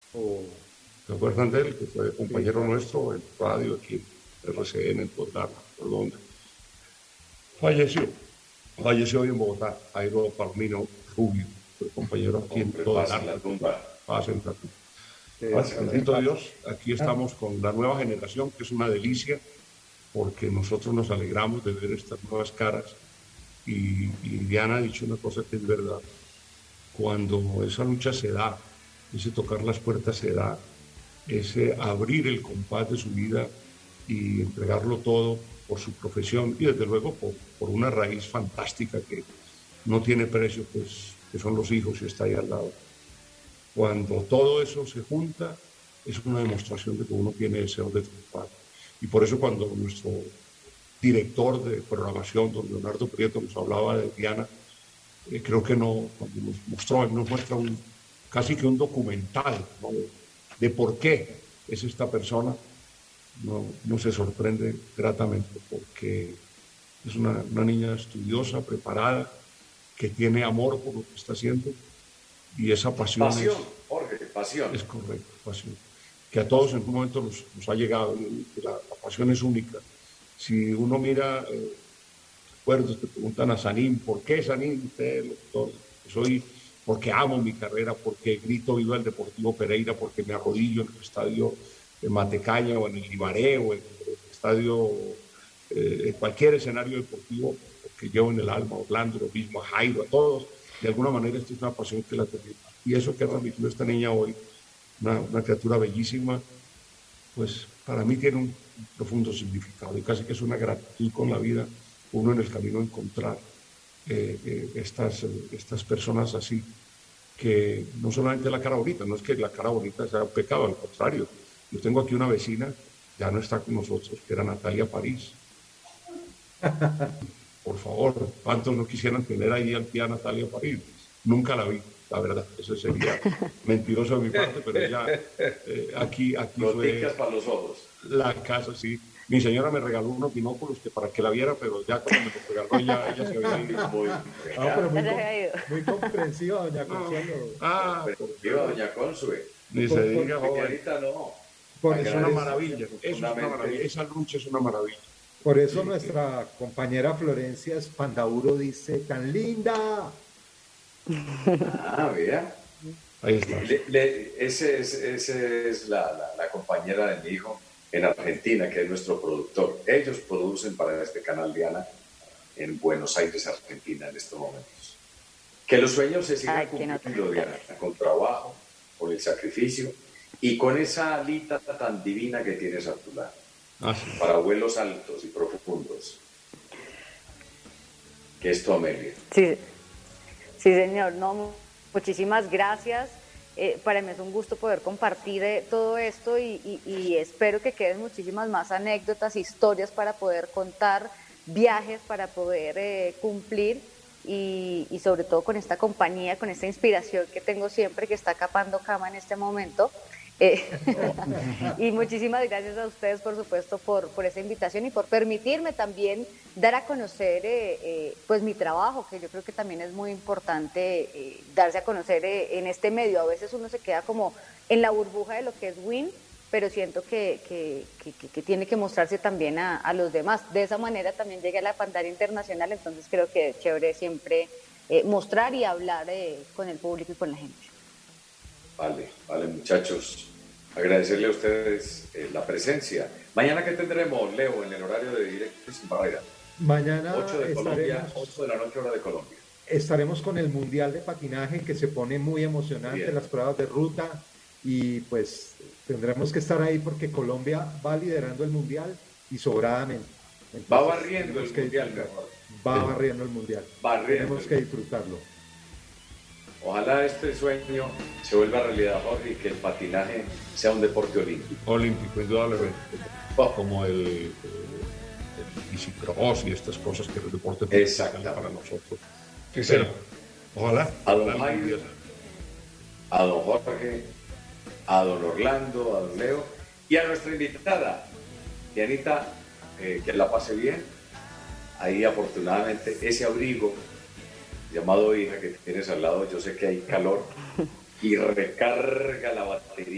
O, ¿Se acuerdan de él? Que fue sí, compañero claro. nuestro en radio, aquí en RCN, en Bogotá, por donde falleció. Falleció hoy en Bogotá. Jairo Palomino Rubio, fue compañero aquí en Hombre, todo el paz en arte, la pues, tumba. paz en la tumba. Que Bueno, Descanse en bendito descanse. paz. Dios, aquí Ah, estamos con la nueva generación, que es una delicia, porque nosotros nos alegramos de ver estas nuevas caras. Y Diana ha dicho una cosa que es verdad. Cuando esa lucha se da, ese tocar las puertas se da, ese abrir el compás de su vida y entregarlo todo por su profesión y desde luego por una raíz fantástica que no tiene precio, pues que son los hijos y está ahí al lado. Cuando todo eso se junta, es una demostración de que uno tiene deseo de triunfar. Y por eso cuando nuestro director de programación, don Leonardo Prieto, nos hablaba de Diana, creo que no, cuando nos mostró, él nos muestra casi que un documental, ¿no? De por qué es esta persona, no se sorprende gratamente porque es una niña estudiosa, preparada, que tiene amor por lo que está haciendo y esa pasión Pasión, Jorge, pasión. es correcta, pasión, que a todos en un momento nos ha llegado, y la pasión es única. Si uno mira, recuerdos que preguntan a Sanín, ¿por qué Sanín? Usted, doctor, soy porque amo mi carrera, porque grito viva el Deportivo Pereira, porque me arrodillo en el estadio de Matecaña o en el Ibaré o en el estadio, en cualquier escenario deportivo que llevo en el alma, a Orlando, lo mismo, a Jairo, a todos. De alguna manera, esto es una pasión que la tenemos. Y eso que ha transmitido esta niña hoy, una criatura bellísima, pues para mí tiene un profundo significado y casi que es una gratitud con la vida, uno en el camino a encontrar estas personas así, que no solamente la cara bonita, no es que la cara bonita sea un pecado, al contrario. Yo tengo aquí una vecina, ya no está con nosotros, que era Natalia París. Por favor, ¿cuántos no quisieran tener ahí al pie a Natalia París? Nunca la vi, la verdad, eso sería mentiroso de mi parte, pero ella aquí Goticas fue para los ojos. la casa, sí. Mi señora me regaló unos binóculos que para que la viera, pero ya cuando me los regaló ella se había ido. Muy ah, pero regal. muy, Ya se había ido. muy comprensiva, doña No. Consuelo. Por Comprensiva, Dios, doña Consue. ni se Por, por, diga, Mi joven. Dianita no. por Es eso una es, maravilla, eso es una maravilla, Profundamente. esa lucha es una maravilla. por eso Sí, nuestra compañera Florencia Espandauro dice, tan linda. Ah, mira. ahí está. Esa es la compañera de mi hijo en Argentina, que es nuestro productor. Ellos producen para este canal Diana en Buenos Aires, Argentina, en estos momentos. Que los sueños se sigan Ay, qué nota. cumpliendo, Diana, con trabajo, con el sacrificio y con esa alita tan divina que tienes a tu lado, Ah, sí. para vuelos altos y profundos, que es tu Amelia. Sí, sí, señor. No, muchísimas gracias. Para mí es un gusto poder compartir todo esto y espero que queden muchísimas más anécdotas, historias para poder contar, viajes para poder cumplir y sobre todo con esta compañía, con esta inspiración que tengo siempre, que está capando cama en este momento. Eh, y muchísimas gracias a ustedes, por supuesto, por esa invitación y por permitirme también dar a conocer pues mi trabajo, que yo creo que también es muy importante darse a conocer en este medio. A veces uno se queda como en la burbuja de lo que es Win, pero siento que tiene que mostrarse también a los demás. De esa manera también llegué a la pantalla internacional, entonces creo que es chévere siempre mostrar y hablar con el público y con la gente. Vale, vale, muchachos. Agradecerle a ustedes la presencia. Mañana, ¿qué tendremos, Leo, en el horario de Directo y Sin Barrera? Mañana 8 de Colombia, estaremos, 8 de la noche, hora de Colombia. estaremos con el Mundial de Patinaje que se pone muy emocionante, Bien. las pruebas de ruta y pues tendremos que estar ahí porque Colombia va liderando el Mundial y sobradamente. Va Entonces, barriendo tenemos el que mundial, disfrutar. mejor. Va barriendo el Mundial. Barriendo. Tenemos que disfrutarlo. Ojalá este sueño se vuelva realidad, Jorge, y que el patinaje sea un deporte olímpico. Olímpico, indudablemente. Oh, Como el bicicross y estas cosas que el deporte Exactamente. para nosotros. sí, Pero señor. ojalá. A don ojalá algún Jairo, día a don Jorge, a don Orlando, a don Leo y a nuestra invitada, Dianita, que la pase bien. Ahí afortunadamente ese abrigo llamado hija que tienes al lado, yo sé que hay calor y recarga la batería.